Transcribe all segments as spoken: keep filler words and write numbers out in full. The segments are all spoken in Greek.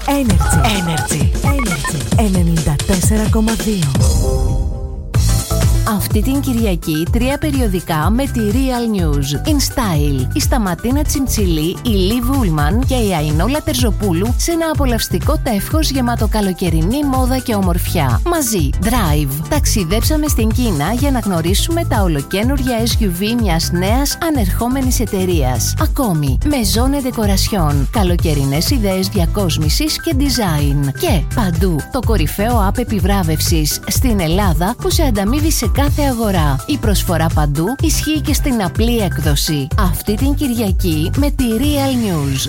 Energy. Energy. Energy. ενενήντα τέσσερα κόμμα δύο. Αυτή την Κυριακή τρία περιοδικά με τη Real News. In Style, η Σταματίνα Τσιμτσιλή, η Λι Βούλμαν και η Αϊνόλα Τερζοπούλου σε ένα απολαυστικό τεύχος γεμάτο καλοκαιρινή μόδα και ομορφιά. Μαζί, Drive. Ταξιδέψαμε στην Κίνα για να γνωρίσουμε τα ολοκαίνουργια ες γιου βι μιας νέας ανερχόμενης εταιρείας. Ακόμη, Maison Decoration. Καλοκαιρινές ιδέες διακόσμησης και design. Και παντού, το κορυφαίο app επιβράβευσης στην Ελλάδα που σε ανταμείβει σε κάθε αγορά. Η προσφορά παντού ισχύει και στην απλή έκδοση. Αυτή την Κυριακή με τη Real News.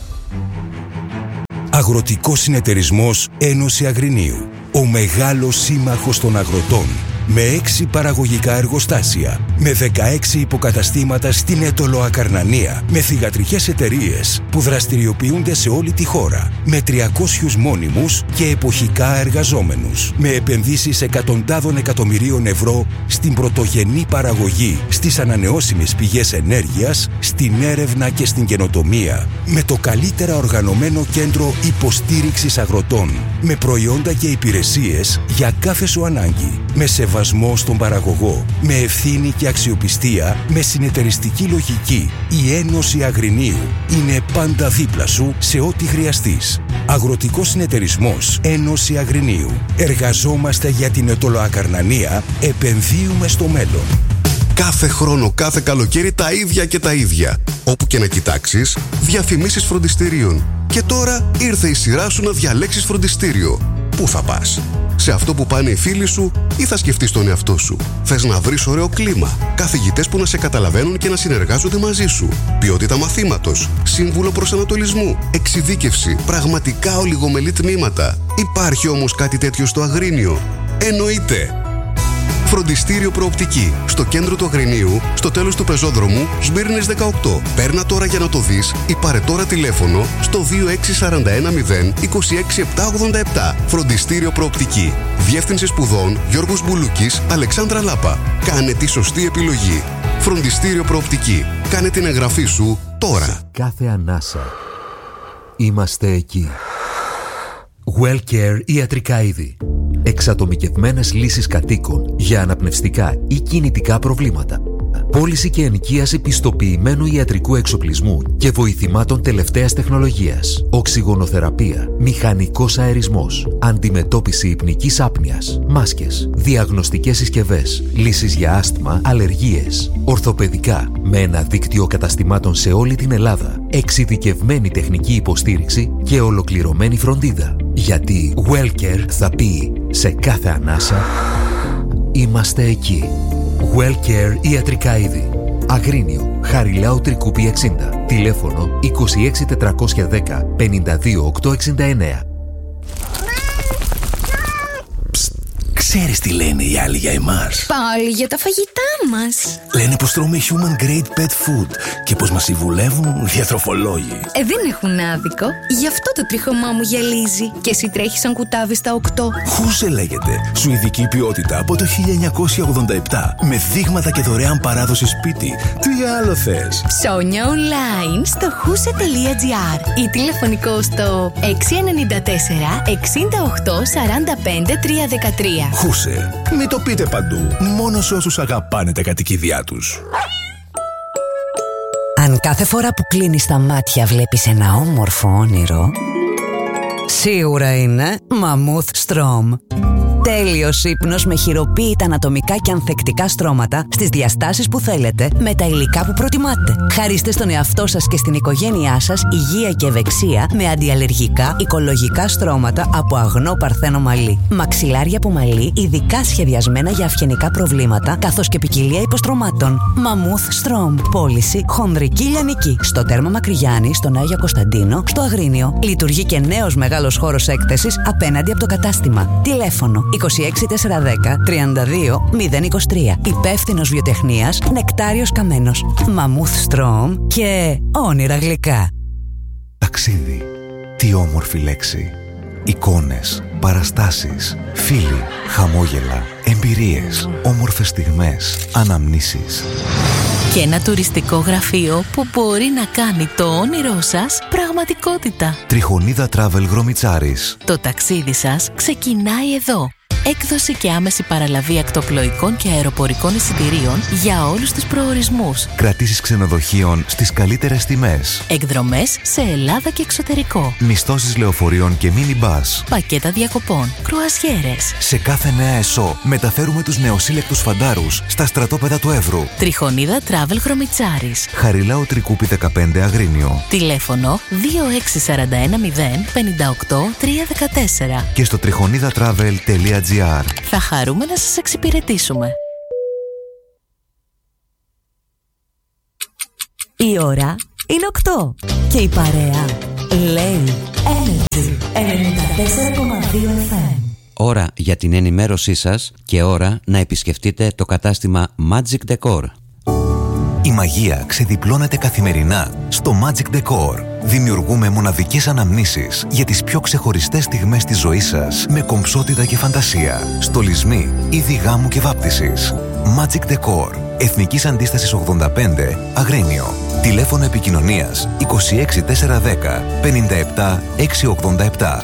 Αγροτικός Συνεταιρισμός Ένωση Αγρινίου. Ο μεγάλος σύμμαχος των αγροτών. Με έξι παραγωγικά εργοστάσια, με δεκαέξι υποκαταστήματα στην Έτολο Ακαρνανία, με θυγατρικές εταιρείες που δραστηριοποιούνται σε όλη τη χώρα, με τριακόσιους μόνιμους και εποχικά εργαζόμενους, με επενδύσεις εκατοντάδων εκατομμυρίων ευρώ στην πρωτογενή παραγωγή, στις ανανεώσιμες πηγές ενέργειας, στην έρευνα και στην καινοτομία, με το καλύτερα οργανωμένο κέντρο υποστήριξης αγροτών, με προϊόντα και υπηρεσίες για κάθε σου ανάγκη, με σεβασμό στον παραγωγό, με ευθύνη και αξιοπιστία, με συνεταιριστική λογική. Η Ένωση Αγρινίου είναι πάντα δίπλα σου σε ό,τι χρειαστείς. Αγροτικός Συνεταιρισμός Ένωση Αγρινίου. Εργαζόμαστε για την Ετωλοακαρνανία, επενδύουμε στο μέλλον. Κάθε χρόνο, κάθε καλοκαίρι τα ίδια και τα ίδια. Όπου και να κοιτάξεις, διαφημίσεις φροντιστηρίων. Και τώρα ήρθε η σειρά σου να διαλέξεις φροντιστήριο. Πού θα πας? Σε αυτό που πάνε οι φίλοι σου ή θα σκεφτείς τον εαυτό σου? Θες να βρεις ωραίο κλίμα, καθηγητές που να σε καταλαβαίνουν και να συνεργάζονται μαζί σου, ποιότητα μαθήματος, σύμβουλο προσανατολισμού, εξειδίκευση, πραγματικά ολιγομελή τμήματα. Υπάρχει όμως κάτι τέτοιο στο Αγρίνιο? Εννοείται! Φροντιστήριο Προοπτική. Στο κέντρο του Αγρινίου, στο τέλος του πεζόδρομου, Σμύρνης δεκαοκτώ. Παίρνα τώρα για να το δεις ή πάρε τώρα τηλέφωνο στο δύο έξι τέσσερα ένα μηδέν δύο έξι επτά ογδόντα επτά. Φροντιστήριο Προοπτική. Διεύθυνση σπουδών Γιώργος Μπουλούκης, Αλεξάνδρα Λάπα. Κάνε τη σωστή επιλογή. Φροντιστήριο Προοπτική. Κάνε την εγγραφή σου τώρα. Κάθε ανάσα είμαστε εκεί. WellCare Ιατρικά Είδη. Εξατομικευμένες λύσεις κατοίκων για αναπνευστικά ή κινητικά προβλήματα. Πώληση και ενοικίαση πιστοποιημένου ιατρικού εξοπλισμού και βοηθημάτων τελευταίας τεχνολογίας. Οξυγονοθεραπεία, μηχανικός αερισμός, αντιμετώπιση υπνικής άπνοιας, μάσκες, διαγνωστικές συσκευές, λύσεις για άσθμα, αλλεργίες, ορθοπαιδικά, με ένα δίκτυο καταστημάτων σε όλη την Ελλάδα, εξειδικευμένη τεχνική υποστήριξη και ολοκληρωμένη φροντίδα. Γιατί WellCare θα πει σε κάθε ανάσα είμαστε εκεί. WellCare Ιατρικά Είδη. Αγρίνιο, Χαριλάου Τρικούπη εξήντα. Τηλέφωνο είκοσι έξι τετρακόσια δέκα πενήντα δύο οκτακόσια εξήντα εννέα. Ξέρεις τι λένε οι άλλοι για εμάς? Πάλι για τα φαγητά μας. Λένε πως τρώμε human grade pet food και πως μας συμβουλεύουν διατροφολόγοι. Ε, δεν έχουν άδικο. Γι' αυτό το τρίχωμά μου γυαλίζει. Και εσύ τρέχεις σαν κουτάβι στα οκτώ. Χούσε λέγεται. Σουηδική ποιότητα από το χίλια εννιακόσια ογδόντα επτά. Με δείγματα και δωρεάν παράδοση σπίτι. Τι άλλο θες? Ψώνια online στο χούσε τελεία τζι άρ ή τηλεφωνικό στο έξι εννιά τέσσερα εξήντα οκτώ σαράντα πέντε τριακόσια δεκατρία. Χούσε. Μην το πείτε παντού. Μόνο σε όσους αγαπάνε τα κατοικίδια τους. Αν κάθε φορά που κλείνεις τα μάτια βλέπεις ένα όμορφο όνειρο, σίγουρα είναι Mammoth Strom. Τέλειος ύπνος με χειροποίητα ανατομικά και ανθεκτικά στρώματα στις διαστάσεις που θέλετε με τα υλικά που προτιμάτε. Χαρίστε στον εαυτό σας και στην οικογένειά σας υγεία και ευεξία με αντιαλλεργικά οικολογικά στρώματα από αγνό παρθένο μαλλί. Μαξιλάρια από μαλλί ειδικά σχεδιασμένα για αυγενικά προβλήματα καθώς και ποικιλία υποστρωμάτων. Mammoth Strom. Πώληση χονδρική λιανική. Στο τέρμα Μακρυγιάννη, στον Άγιο Κωνσταντίνο, στο Αγρίνιο. Λειτουργεί και νέος μεγάλος χώρος έκθεσης απέναντι από το κατάστημα. Τηλέφωνο είκοσι έξι τετρακόσια δέκα τριάντα δύο μηδέν είκοσι τρία. Υπεύθυνος βιοτεχνίας Νεκτάριος Καμένος. Mammoth Strom και όνειρα γλυκά. Ταξίδι. Τι όμορφη λέξη. Εικόνες, παραστάσεις, φίλοι, χαμόγελα, εμπειρίες, όμορφες στιγμές, αναμνήσεις. Και ένα τουριστικό γραφείο που μπορεί να κάνει το όνειρό σας πραγματικότητα. Τριχονίδα Travel Γρομιτσάρης. Το ταξίδι σας ξεκινάει εδώ. Έκδοση και άμεση παραλαβή ακτοπλοϊκών και αεροπορικών εισιτηρίων για όλους τους προορισμούς. Κρατήσεις ξενοδοχείων στις καλύτερες τιμές. Εκδρομές σε Ελλάδα και εξωτερικό. Μισθώσεις λεωφορείων και μίνι μπας. Πακέτα διακοπών. Κρουαζιέρες. Σε κάθε νέα ΕΣΟ μεταφέρουμε τους νεοσύλλεκτους φαντάρους στα στρατόπεδα του Εύρου. Τριχονίδα Travel Γρομιτσάρης. Χαριλάου Τρικούπη δεκαπέντε Αγρίνιο. Τηλέφωνο δύο έξι τέσσερα ένα μηδέν πέντε οκτώ τρία ένα τέσσερα. Και στο τριχονίδα-travel τελεία τζι άρ. Θα χαρούμε να σας εξυπηρετήσουμε. Η ώρα είναι οκτώ και η παρέα λέει Energy ενενήντα τέσσερα κόμμα δύο εφ εμ. Ώρα για την ενημέρωσή σας και ώρα να επισκεφτείτε το κατάστημα Magic Decor. Η μαγεία ξεδιπλώνεται καθημερινά στο Magic Decor. Δημιουργούμε μοναδικές αναμνήσεις για τις πιο ξεχωριστές στιγμές της ζωής σας με κομψότητα και φαντασία. Στολισμοί, είδη γάμου και βάπτισης. Magic Decor. Εθνικής Αντίστασης ογδόντα πέντε, Αγρίνιο. Τηλέφωνο επικοινωνίας είκοσι έξι τετρακόσια δέκα πενήντα επτά εξακόσια ογδόντα επτά.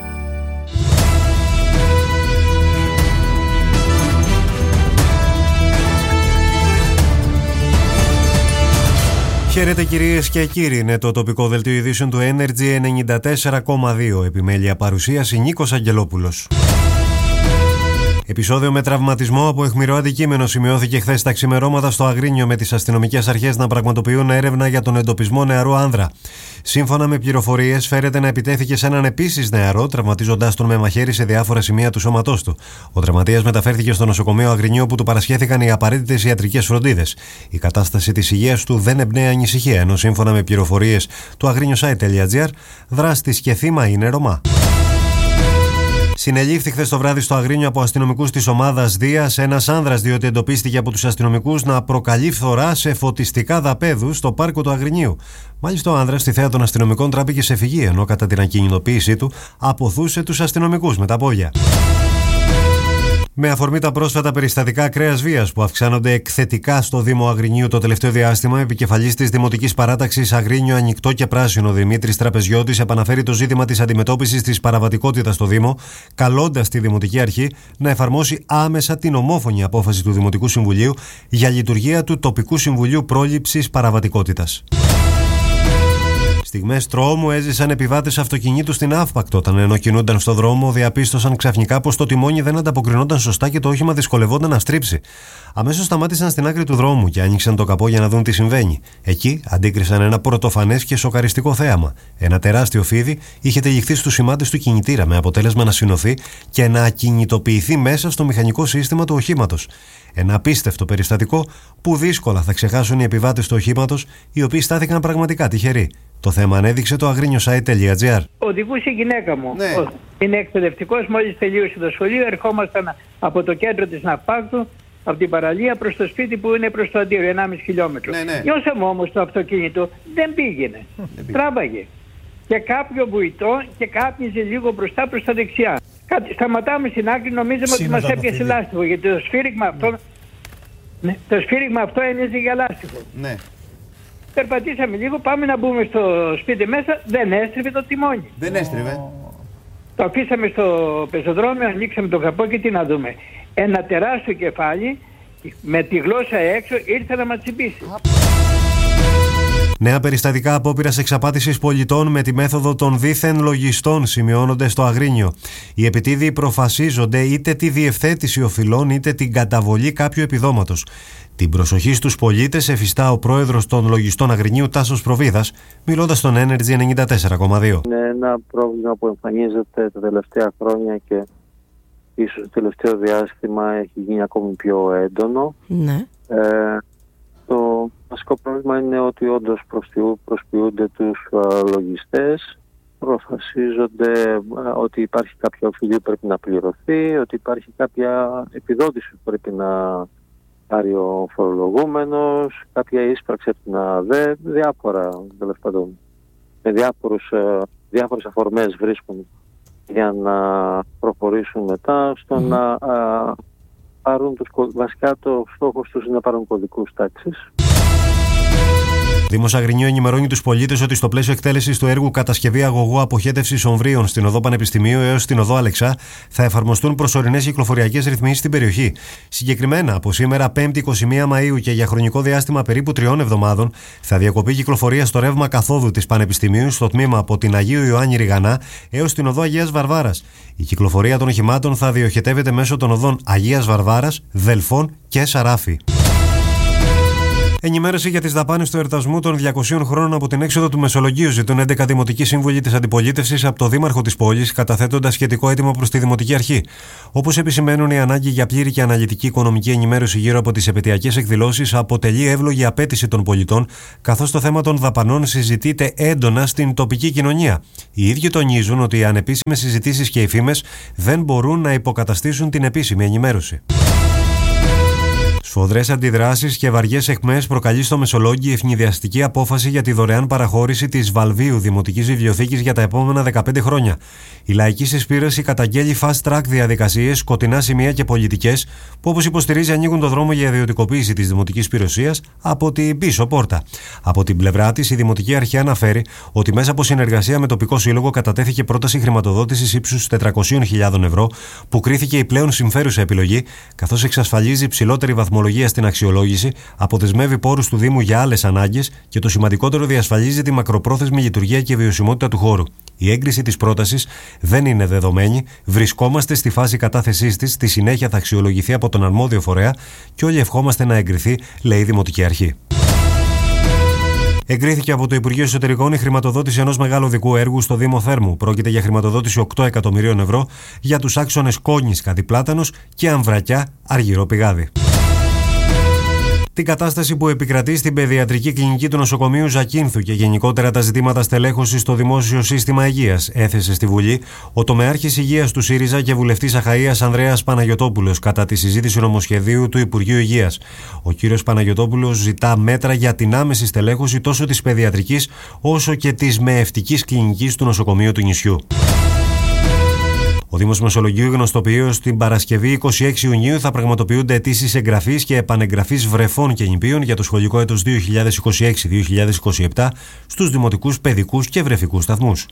Χαίρετε κυρίες και κύριοι, είναι το τοπικό δελτίο ειδήσεων του Energy ενενήντα τέσσερα κόμμα δύο. Επιμέλεια παρουσίαση Νίκος Αγγελόπουλος. Επεισόδιο με τραυματισμό από αιχμηρό αντικείμενο σημειώθηκε χθες τα ξημερώματα στο Αγρίνιο, με τις αστυνομικές αρχές να πραγματοποιούν έρευνα για τον εντοπισμό νεαρού άνδρα. Σύμφωνα με πληροφορίες, φέρεται να επιτέθηκε σε έναν επίσης νεαρό, τραυματίζοντάς τον με μαχαίρι σε διάφορα σημεία του σώματός του. Ο τραυματίας μεταφέρθηκε στο νοσοκομείο Αγρινίου, όπου του παρασχέθηκαν οι απαραίτητες ιατρικές φροντίδες. Η κατάσταση της υγείας του δεν εμπνέει ανησυχία, ενώ σύμφωνα με πληροφορίες του αγρίνιοσάιτ τελεία τζι άρ, δράστης και θύμα είναι Ρωμά. Συνελήφθη χθες το βράδυ στο Αγρίνιο από αστυνομικούς της ομάδας Δίας ένας άνδρας, διότι εντοπίστηκε από τους αστυνομικούς να προκαλεί φθορά σε φωτιστικά δαπέδους στο πάρκο του Αγρινίου. Μάλιστα, ο άνδρας στη θέα των αστυνομικών τράπηκε σε φυγή, ενώ κατά την ακινητοποίησή του αποθούσε τους αστυνομικούς με τα πόδια. Με αφορμή τα πρόσφατα περιστατικά ακραίας βίας που αυξάνονται εκθετικά στο Δήμο Αγρινίου το τελευταίο διάστημα, επικεφαλής της Δημοτικής Παράταξης Αγρίνιο Ανοιχτό και Πράσινο, Δημήτρης Τραπεζιώτης, επαναφέρει το ζήτημα της αντιμετώπισης της παραβατικότητας στο Δήμο, καλώντας τη Δημοτική Αρχή να εφαρμόσει άμεσα την ομόφωνη απόφαση του Δημοτικού Συμβουλίου για λειτουργία του Τοπικού Συμβουλίου Πρόληψης Παραβατικότητας. Στιγμές τρόμου έζησαν επιβάτες αυτοκινήτου στην Αύπακτο. Όταν ενώ κινούνταν στο δρόμο, διαπίστωσαν ξαφνικά πως το τιμόνι δεν ανταποκρινόταν σωστά και το όχημα δυσκολευόταν να στρίψει. Αμέσως σταμάτησαν στην άκρη του δρόμου και άνοιξαν το καπό για να δουν τι συμβαίνει. Εκεί αντίκρισαν ένα πρωτοφανές και σοκαριστικό θέαμα. Ένα τεράστιο φίδι είχε τυλιχθεί στους σημάτες του κινητήρα, με αποτέλεσμα να σινωθεί και να ακινητοποιηθεί μέσα στο μηχανικό σύστημα του οχήματος. Ένα απίστευτο περιστατικό που δύσκολα θα ξεχάσουν οι επιβάτες του οχήματος, οι οποίοι στάθηκαν πραγματικά τυχεροί. Το θέμα ανέδειξε το αγρίνιοσάιτ τελεία τζι άρ. Οδηγούσε η γυναίκα μου. Ναι. Είναι εκπαιδευτικός, μόλις τελείωσε το σχολείο. Ερχόμασταν από το κέντρο της Ναυπάκτου, από την παραλία προς το σπίτι που είναι προς το αντίριο, ενάμιση χιλιόμετρο. Ναι, ναι. Νιώσαμε όμως το αυτοκίνητο, δεν πήγαινε. Δεν Τράβαγε. Και κάποιο βουητό και κάπνιζε λίγο μπροστά προς τα δεξιά. Κάτι, σταματάμε στην άκρη, νομίζαμε ότι μας έπιασε λάστιχο, γιατί το σφύριγμα αυτό, ναι. Ναι, το σφύριγμα αυτό ένιωσε για λάστιχο. Ναι. Περπατήσαμε λίγο, πάμε να μπούμε στο σπίτι μέσα, δεν έστριβε το τιμόνι. Δεν έστριβε. Το αφήσαμε στο πεζοδρόμιο, ανοίξαμε το καπό και τι να δούμε. Ένα τεράστιο κεφάλι με τη γλώσσα έξω ήρθε να μας τσιμπήσει. Νέα περιστατικά απόπειρας εξαπάτησης πολιτών με τη μέθοδο των δίθεν λογιστών σημειώνονται στο Αγρίνιο. Οι επιτίδιοι προφασίζονται είτε τη διευθέτηση οφειλών είτε την καταβολή κάποιου επιδόματος. Την προσοχή στους πολίτες εφιστά ο πρόεδρος των λογιστών Αγρινίου, Τάσος Προβίδας, μιλώντας στον Energy ενενήντα τέσσερα κόμμα δύο. Είναι ένα πρόβλημα που εμφανίζεται τα τελευταία χρόνια και ίσως το τελευταίο διάστημα έχει γίνει ακόμη πιο έντονο. Ναι. Ε, το βασικό πρόβλημα είναι ότι όντως προσποιούνται τους α, λογιστές, προφασίζονται α, ότι υπάρχει κάποια οφειλή που πρέπει να πληρωθεί, ότι υπάρχει κάποια επιδότηση που πρέπει να πάρει ο φορολογούμενος, κάποια ίσπραξη από την ΑΔΕ, διάφορα, τέλος πάντων, με διάφορους, διάφορες αφορμές βρίσκουν για να προχωρήσουν μετά στο mm. να α, πάρουν τους, βασικά το στόχος τους είναι να πάρουν κωδικούς τάξης. Δήμος Αγρινίου ενημερώνει τους πολίτες ότι στο πλαίσιο εκτέλεσης του έργου κατασκευή αγωγού αποχέτευσης ομβρίων στην οδό Πανεπιστημίου έως την οδό Αλεξά θα εφαρμοστούν προσωρινές κυκλοφοριακές ρυθμίσεις στην περιοχή. Συγκεκριμένα, από σήμερα πέμπτη εικοστή πρώτη Μαΐου και για χρονικό διάστημα περίπου τριών εβδομάδων θα διακοπεί κυκλοφορία στο ρεύμα καθόδου της Πανεπιστημίου στο τμήμα από την Αγίου Ιωάννη Ριγανά έως την οδό Αγίας Βαρβάρας. Η κυκλοφορία των οχημάτων θα διοχετεύεται μέσω των οδών Αγίας Βαρβάρας, Δελφών και Σαράφη. Ενημέρωση για τις δαπάνες του εορτασμού των διακοσίων χρόνων από την έξοδο του Μεσολογγίου ζητούν έντεκα δημοτικοί σύμβουλοι της αντιπολίτευσης από το δήμαρχο της πόλης, καταθέτοντας σχετικό αίτημα προς τη Δημοτική Αρχή. Όπως επισημαίνουν, η ανάγκη για πλήρη και αναλυτική οικονομική ενημέρωση γύρω από τις επετειακές εκδηλώσεις αποτελεί εύλογη απέτηση των πολιτών, καθώς το θέμα των δαπανών συζητείται έντονα στην τοπική κοινωνία. Οι ίδιοι τονίζουν ότι οι ανεπίσημες συζητήσεις και οι φήμες δεν μπορούν να υποκαταστήσουν την επίσημη ενημέρωση. Σφοδρές αντιδράσεις και βαριές αιχμές προκαλεί στο Μεσολόγγι η ευνηδιαστική απόφαση για τη δωρεάν παραχώρηση της Βαλβίου Δημοτικής Βιβλιοθήκης για τα επόμενα δεκαπέντε χρόνια. Η λαϊκή συσπήρωση καταγγέλει fast track διαδικασίες, σκοτεινά σημεία και πολιτικές που, όπως υποστηρίζει, ανοίγουν το δρόμο για ιδιωτικοποίηση της δημοτικής υπηρεσίας από την πίσω πόρτα. Από την πλευρά της, η Δημοτική Αρχή αναφέρει ότι μέσα από συνεργασία με τοπικό σύλλογο κατατέθηκε πρόταση χρηματοδότησης ύψους τετρακόσιες χιλιάδες ευρώ που κρίθηκε η πλέον συμφέρουσα επιλογή, καθώς εξασφαλίζει υψηλότερη βαθμολογία στην αξιολόγηση, αποδεσμεύει πόρους του Δήμου για άλλες ανάγκες και το σημαντικότερο, διασφαλίζει τη μακροπρόθεσμη λειτουργία και βιωσιμότητα του χώρου. Η έγκριση της πρότασης δεν είναι δεδομένη, βρισκόμαστε στη φάση κατάθεσής της, στη συνέχεια θα αξιολογηθεί από τον αρμόδιο φορέα και όλοι ευχόμαστε να εγκριθεί, λέει η Δημοτική Αρχή. Εγκρίθηκε από το Υπουργείο Εσωτερικών η χρηματοδότηση ενός μεγάλου οδικού έργου στο Δήμο Θέρμου. Πρόκειται για χρηματοδότηση οκτώ εκατομμυρίων ευρώ για τους άξονες Κόνης Καδιπλάτανος και Αμβρακιά Αργυρό Πηγάδι. Την κατάσταση που επικρατεί στην παιδιατρική κλινική του νοσοκομείου Ζακίνθου και γενικότερα τα ζητήματα στελέχωσης στο δημόσιο σύστημα υγείας έθεσε στη Βουλή ο τομεάρχης υγείας του ΣΥΡΙΖΑ και βουλευτής Αχαΐας Ανδρέας Παναγιωτόπουλος κατά τη συζήτηση νομοσχεδίου του Υπουργείου Υγείας. Ο κύριος Παναγιωτόπουλος ζητά μέτρα για την άμεση στελέχωση τόσο της παιδιατρικής όσο και της μεευτικής κλινικής του νοσοκομείου του νησιού. Ο Δήμος Μεσολογγίου γνωστοποιεί ότι την Παρασκευή εικοστή έκτη Ιουνίου θα πραγματοποιούνται αιτήσεις εγγραφής και επανεγγραφής βρεφών και νηπίων για το σχολικό έτος δύο χιλιάδες είκοσι έξι δύο χιλιάδες είκοσι επτά στους δημοτικούς παιδικούς και βρεφικούς σταθμούς.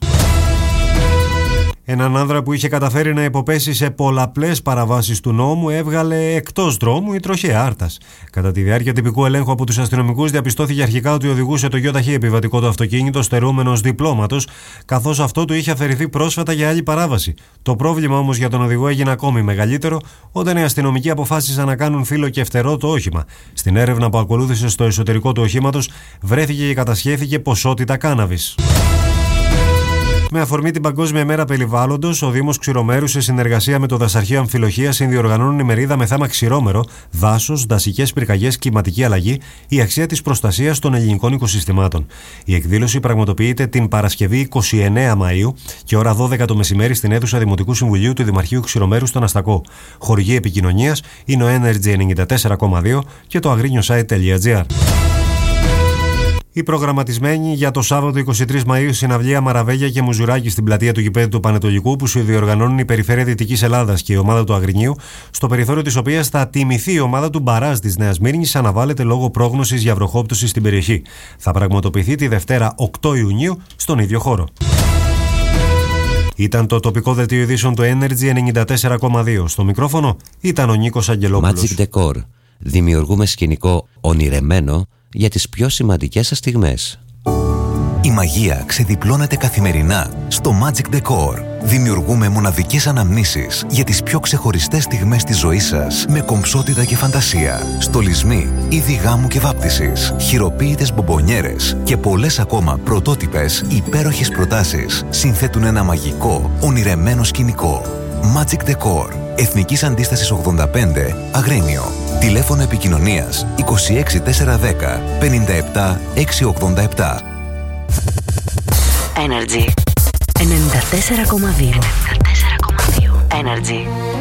Έναν άνδρα που είχε καταφέρει να υποπέσει σε πολλαπλές παραβάσεις του νόμου έβγαλε εκτός δρόμου η τροχαία Άρτας. Κατά τη διάρκεια τυπικού ελέγχου από τους αστυνομικούς διαπιστώθηκε αρχικά ότι οδηγούσε το ΙΟΤΑΧΗ επιβατικό του αυτοκίνητο στερούμενος διπλώματος, καθώς αυτό του είχε αφαιρεθεί πρόσφατα για άλλη παράβαση. Το πρόβλημα όμως για τον οδηγό έγινε ακόμη μεγαλύτερο όταν οι αστυνομικοί αποφάσισαν να κάνουν φύλλο και φτερό το όχημα. Στην έρευνα που ακολούθησε στο εσωτερικό του οχήματος βρέθηκε και κατασχέθηκε ποσότητα κάναβης. Με αφορμή την Παγκόσμια ημέρα περιβάλλοντος, ο Δήμος Ξηρομέρου σε συνεργασία με το Δασαρχείο Αμφιλοχίας συνδιοργανώνουν ημερίδα με θέμα ξηρόμερο, δάσος, δασικές πυρκαγιές, κλιματική αλλαγή, η αξία της προστασίας των ελληνικών οικοσυστημάτων. Η εκδήλωση πραγματοποιείται την Παρασκευή εικοστή ενάτη Μαΐου και ώρα δώδεκα το μεσημέρι στην αίθουσα Δημοτικού Συμβουλίου του Δημαρχείου Ξηρομέρου στον Αστακό. Χορηγή επικοινωνίας είναι ο Energy ενενήντα τέσσερα κόμμα δύο και το agrinio-site τελεία gr. Η προγραμματισμένη για το Σάββατο εικοστή τρίτη Μαΐου συναυλία Μαραβέγια και Μουζουράκη στην πλατεία του γηπέδου του Πανετολικού που συνδιοργανώνουν η Περιφέρεια Δυτικής Ελλάδας και η ομάδα του Αγρινίου, στο περιθώριο της οποίας θα τιμηθεί η ομάδα του Μπαράζ της Νέας Μύρνης, αναβάλλεται λόγω πρόγνωσης για βροχόπτωση στην περιοχή. Θα πραγματοποιηθεί τη Δευτέρα οκτώ Ιουνίου στον ίδιο χώρο. Ήταν το τοπικό δελτίο ειδήσεων του Energy ενενήντα τέσσερα κόμμα δύο. Στο μικρόφωνο ήταν ο Νίκος Αγγελόπουλος. Magic Decor. Δημιουργούμε σκηνικό ονειρεμένο για τις πιο σημαντικές σας στιγμές. Η μαγεία ξεδιπλώνεται καθημερινά στο Magic Decor. Δημιουργούμε μοναδικές αναμνήσεις για τις πιο ξεχωριστές στιγμές της ζωής σας με κομψότητα και φαντασία. Στολισμοί, είδη γάμου και βάπτισης, χειροποίητες μπομπονιέρες και πολλές ακόμα πρωτότυπες υπέροχες προτάσεις συνθέτουν ένα μαγικό, ονειρεμένο σκηνικό. Magic Decor. Εθνικής Αντίστασης ογδόντα πέντε, Αγρίνιο. Τηλέφωνο επικοινωνίας είκοσι έξι τετρακόσια δέκα πενήντα επτά εξακόσια ογδόντα επτά. Energy ενενήντα τέσσερα κόμμα δύο. Energy.